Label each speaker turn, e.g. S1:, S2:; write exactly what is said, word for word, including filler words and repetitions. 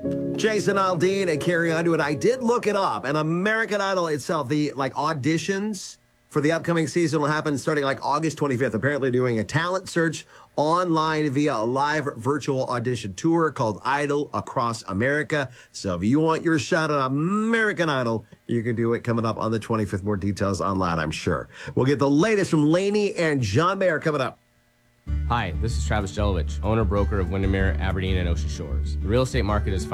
S1: Jason Aldean and Carrie Underwood. I did look it up, and American Idol itself, the like auditions for the upcoming season will happen starting like August twenty-fifth. Apparently doing a talent search online via a live virtual audition tour called Idol Across America. So if you want your shot at American Idol, you can do it coming up on the twenty-fifth. More details online, I'm sure. We'll get the latest from Lainey and John Mayer coming up.
S2: Hi, this is Travis Jelovich, owner-broker of Windermere, Aberdeen, and Ocean Shores. The real estate market is